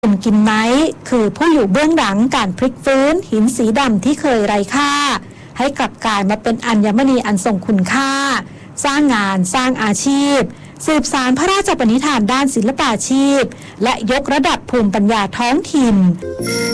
คุณกิมไนท์คือผู้อยู่เบื้องหลังการพลิกฟื้นหินสีดำที่เคยไร้ค่าให้กลับกลายมาเป็นอัญมณีอันทรงคุณค่าสร้างงานสร้างอาชีพสืบสานพระราชปณิธานด้านศิลปาชีพและยกระดับภูมิปัญญาท้องถิ่น